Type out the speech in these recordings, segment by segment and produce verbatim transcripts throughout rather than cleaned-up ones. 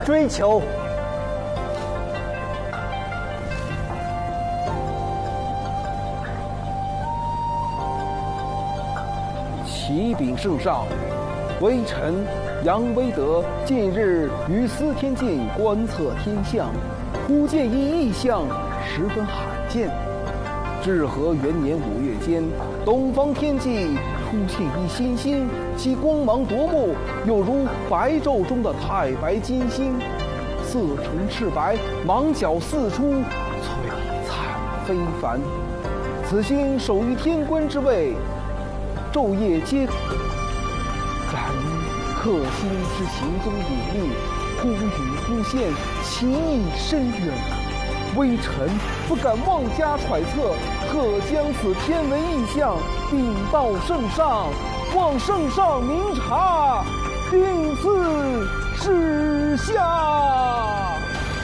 追求。启禀圣上，微臣杨威德近日于司天镜观测天象，忽见一异象，十分罕见。至和元年五月间，东方天际出现一新星，其光芒夺目，有如白昼中的太白金星，色呈赤白，芒角四出，璀璨非凡。此星守于天官之位，昼夜皆然于克星之行踪隐秘，忽隐忽现，其意深远。微臣不敢妄加揣测，特将此天文异象禀报圣上，望圣上明察，并赐示下。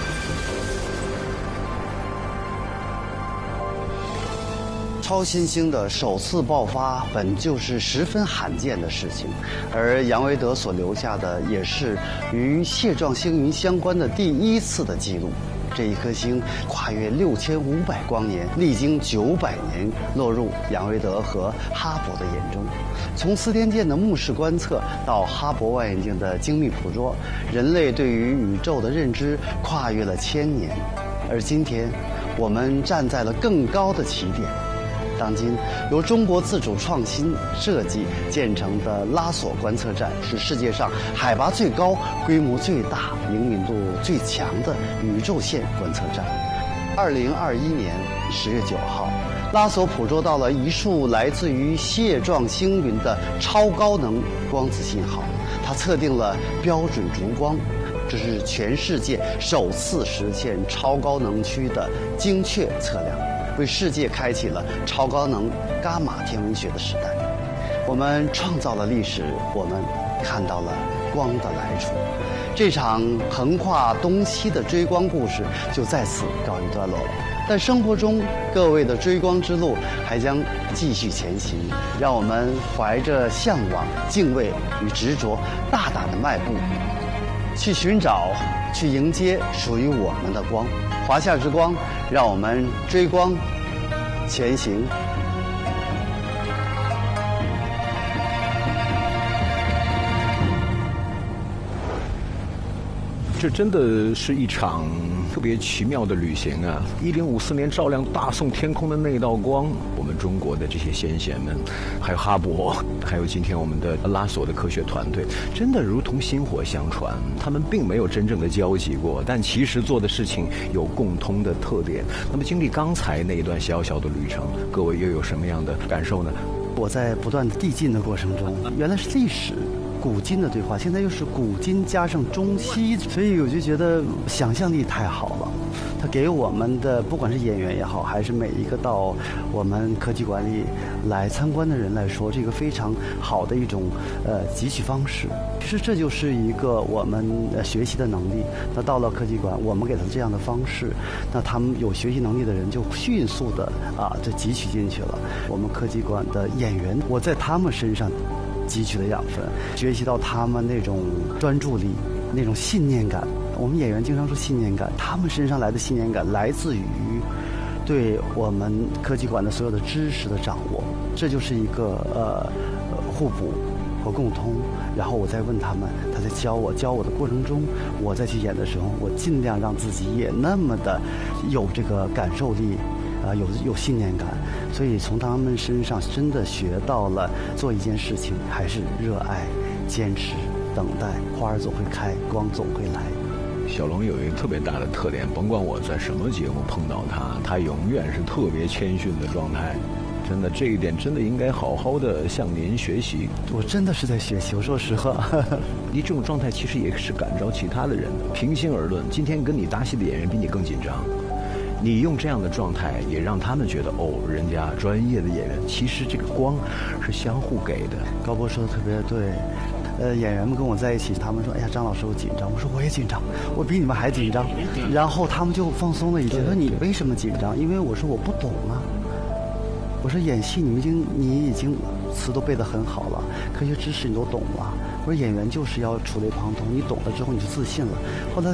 超新星的首次爆发本就是十分罕见的事情，而杨维德所留下的也是与蟹状星云相关的第一次的记录。这一颗星跨越六千五百光年，历经九百年，落入杨维德和哈勃的眼中。从司天监的目视观测到哈勃望远镜的精密捕捉，人类对于宇宙的认知跨越了千年。而今天，我们站在了更高的起点。当今由中国自主创新设计建成的拉索观测站，是世界上海拔最高、规模最大、灵敏度最强的宇宙线观测站。二零二一年十月九号，拉索捕捉到了一束来自于蟹状星云的超高能光子信号，它测定了标准烛光。这是全世界首次实现超高能区的精确测量，为世界开启了超高能伽马天文学的时代。我们创造了历史，我们看到了光的来处。这场横跨东西的追光故事就在此告一段落了。但生活中各位的追光之路还将继续前行，让我们怀着向往、敬畏与执着，大胆的迈步，去寻找，去迎接属于我们的光。华夏之光，让我们追光前行。 这真的是一场特别奇妙的旅行啊！一零五四年照亮大宋天空的那道光，我们中国的这些先贤们，还有哈勃，还有今天我们的拉索的科学团队，真的如同薪火相传。他们并没有真正的交集过，但其实做的事情有共通的特点。那么经历刚才那一段小小的旅程，各位又有什么样的感受呢？ 我在不断的递进的过程中，原来是历史古今的对话，现在又是古今加上中西，所以我就觉得想象力太好了。它给我们的不管是演员也好，还是每一个到我们科技馆里来参观的人来说，这个非常好的一种呃汲取方式。其实这就是一个我们呃学习的能力。那到了科技馆，我们给他这样的方式，那他们有学习能力的人就迅速的啊就汲取进去了。我们科技馆的演员，我在他们身上汲取的养分，学习到他们那种专注力、那种信念感。我们演员经常说信念感，他们身上来的信念感来自于对我们科技馆的所有的知识的掌握，这就是一个呃互补和共通。然后我再问他们，他在教我教我的过程中，我再去演的时候，我尽量让自己也那么的有这个感受力。啊、呃，有有信念感，所以从他们身上真的学到了做一件事情还是热爱、坚持、等待，花儿总会开，光总会来。 小龙有一个特别大的特点，甭管我在什么节目碰到他，他永远是特别谦逊的状态。真的，这一点真的应该好好的向您学习。 我真的是在学习，我说实话。 你这种状态其实也是感召其他的人的。平心而论，今天跟你搭戏的演员比你更紧张。你用这样的状态，也让他们觉得哦，人家专业的演员，其实这个光是相互给的。 高波说的特别对，呃，演员们跟我在一起，他们说：“哎呀，张老师，我紧张。”我说：“我也紧张，我比你们还紧张。”然后他们就放松了一些，说：“你为什么紧张？”因为我说我不懂啊。我说演戏你已经你已经词都背得很好了，科学知识你都懂了。我说演员就是要触类旁通，你懂了之后你就自信了。后来。